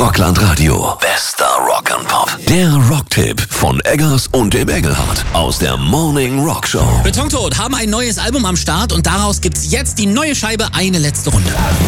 Rockland Radio. Bester Rock and Pop. Der Rocktipp von Eggers und dem Engelhardt aus der Morning Rock Show. Betontot haben ein neues Album am Start und daraus gibt's jetzt die neue Scheibe Eine letzte Runde.